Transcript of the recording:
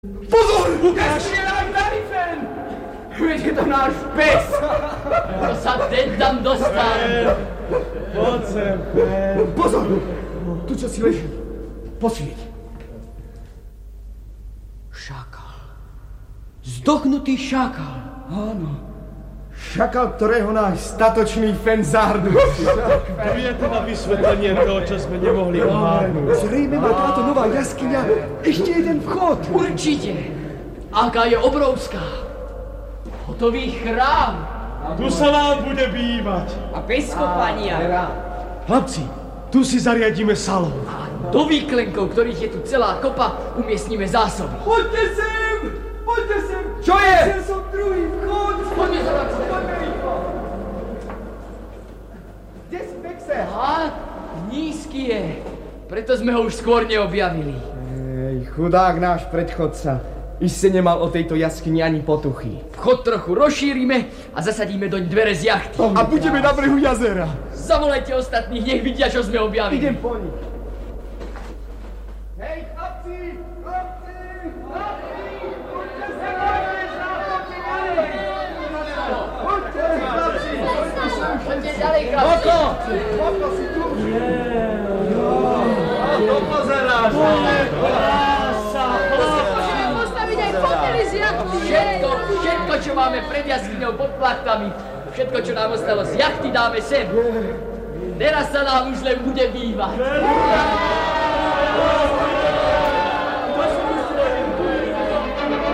Pozor! Nesmie nám Darifen! Veď je to náš pes! To sa ten tam dostal! Poď sem, Fen. Pozor! Tu čo si leží. Posvieť. Šakal. Zdochnutý šakal. Áno. Šakal, ktorého náš statočný Fen zahrdnúci. To je teda vysvetlenie toho, čo sme nemohli odhádnuť. Zrejme má táto nová jaskyňa ešte jeden vchod. Určite. Aká je obrovská. Hotový chrám. Tu sa nám bude bývať. A bez kopania. Chlapci, tu si zariadíme salón. A do výklenkov, ktorých je tu celá kopa, umiestnime zásoby. Poďte sem! Poďte sem! Čo je? Chcel som druhý vchod! Poďme sa tam. Poďme rýchlo! Kde si Bexe? Aha, nízky je. Preto sme ho už skôr neobjavili. Chudák náš predchodca. Iste nemal o tejto jaskyni ani potuchy. Vchod trochu rozšírime a zasadíme doň dvere z jachty. A budeme na brehu jazera. Zavolajte ostatných, nech vidia, čo sme objavili. Idem po nich. Hej, chlapci! Chlapci! Chlapci! Poďte sem! Poďte, chlapci! Poďte ďalej, chlapci. Oko! Oko si tu! To pozeráš. Všetko, čo máme pred jaskyňou pod plachtami, všetko, čo nám ostalo z jachty, dáme sem. Teraz sa nám už len bude bývať.